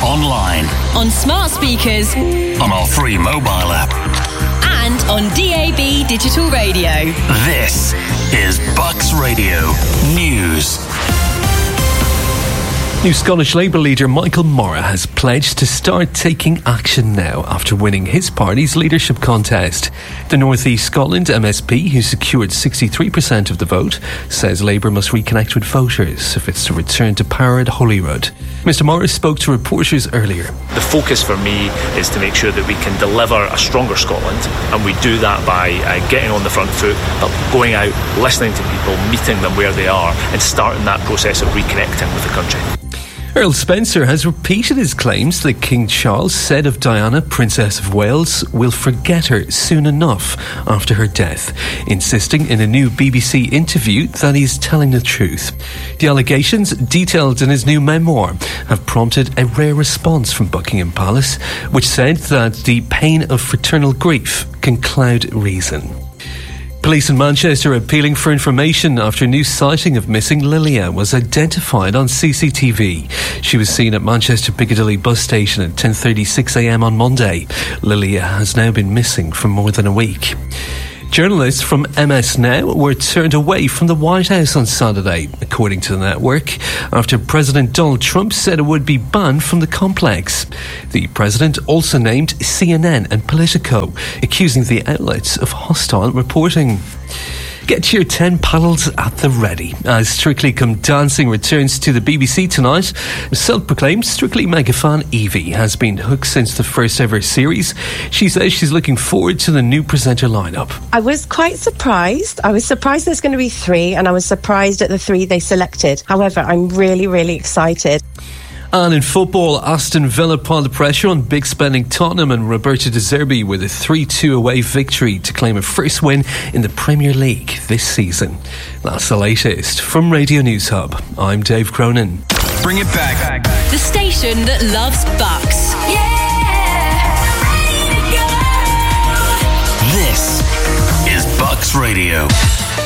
online, on smart speakers, on our free mobile app, and on DAB digital radio. This is Bucks Radio News. New Scottish Labour leader Michael Morra has pledged to start taking action now after winning his party's leadership contest. The North East Scotland MSP, who secured 63% of the vote, says Labour must reconnect with voters if it's to return to power at Holyrood. Mr Morra spoke to reporters earlier. The focus for me is to make sure that we can deliver a stronger Scotland, and we do that by getting on the front foot, but going out, listening to people, meeting them where they are, and starting that process of reconnecting with the country. Earl Spencer has repeated his claims that King Charles said of Diana, Princess of Wales, will forget her soon enough after her death, insisting in a new BBC interview that he's telling the truth. The allegations, detailed in his new memoir, have prompted a rare response from Buckingham Palace, which said that the pain of fraternal grief can cloud reason. Police in Manchester are appealing for information after a new sighting of missing Lilia was identified on CCTV. She was seen at Manchester Piccadilly bus station at 10:36am on Monday. Lilia has now been missing for more than a week. Journalists from MS Now were turned away from the White House on Saturday, according to the network, after President Donald Trump said it would be banned from the complex. The president also named CNN and Politico, accusing the outlets of hostile reporting. Get your 10 paddles at the ready as Strictly Come Dancing returns to the BBC tonight. Self-proclaimed Strictly mega fan Evie has been hooked since the first ever series. She says she's looking forward to the new presenter lineup. I was quite surprised. I was surprised there's going to be 3, and I was surprised at the 3 they selected. However, I'm really, really excited. And in football, Aston Villa piled the pressure on big spending Tottenham and Roberto De Zerbi with a 3-2 away victory to claim a first win in the Premier League this season. That's the latest from Radio News Hub. I'm Dave Cronin. Bring it back. The station that loves Bucks. Yeah!